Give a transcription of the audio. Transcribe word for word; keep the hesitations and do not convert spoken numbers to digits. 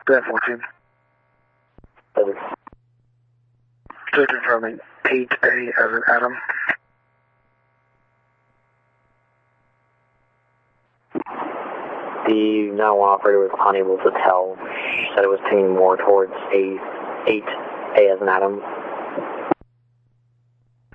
Bad fourteen. Over. Just confirming eight A as an Adam. The nine one one operator was unable to tell. She said it was pinging more towards A eight A as an Adam.